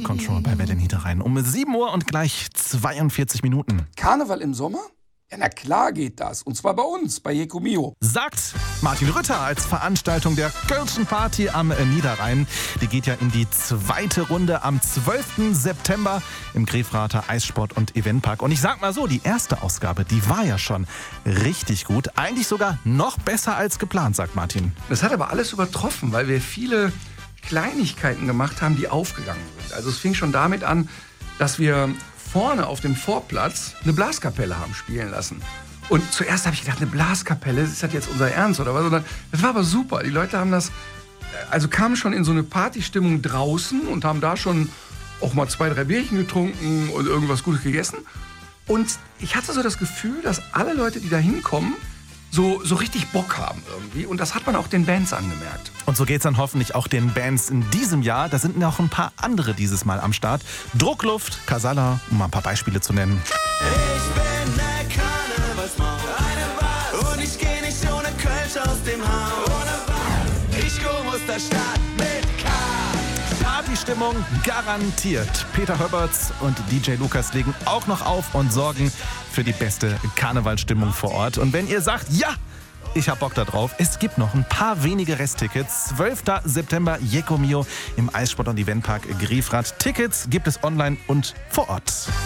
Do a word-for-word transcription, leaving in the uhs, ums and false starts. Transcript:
Control bei Welle Niederrhein. Um sieben Uhr und gleich zweiundvierzig Minuten. Karneval im Sommer? Ja, na klar geht das. Und zwar bei uns, bei Jeko Mio. Sagt Martin Rütter als Veranstaltung der Kölschen Party am Niederrhein. Die geht ja in die zweite Runde am zwölften September im Grefrather Eissport- und Eventpark. Und ich sag mal so, die erste Ausgabe, die war ja schon richtig gut. Eigentlich sogar noch besser als geplant, sagt Martin. Das hat aber alles übertroffen, weil wir viele Kleinigkeiten gemacht haben, die aufgegangen sind. Also es fing schon damit an, dass wir vorne auf dem Vorplatz eine Blaskapelle haben spielen lassen. Und zuerst habe ich gedacht, eine Blaskapelle, ist das jetzt unser Ernst oder was? Und das war aber super. Die Leute haben das, also kamen schon in so eine Partystimmung draußen und haben da schon auch mal zwei, drei Bierchen getrunken und irgendwas Gutes gegessen. Und ich hatte so das Gefühl, dass alle Leute, die da hinkommen, so, so richtig Bock haben irgendwie. Und das hat man auch den Bands angemerkt. Und so geht's dann hoffentlich auch den Bands in diesem Jahr. Da sind noch ein paar andere dieses Mal am Start. Druckluft, Casala, um mal ein paar Beispiele zu nennen. Ich bin der Karnevalsmaus, eine Wahl. Und ich geh nicht ohne Kölsch aus dem Haus. Ohne Wahl. Ich komm aus der Stadt mit K. Partystimmung garantiert. Peter Höberts und D J Lukas legen auch noch auf und sorgen für die beste Karnevalstimmung vor Ort. Und wenn ihr sagt, ja, ich hab Bock da drauf, es gibt noch ein paar wenige Resttickets. zwölften September, Jeko Mio im Eissport- und Eventpark Grefrath. Tickets gibt es online und vor Ort.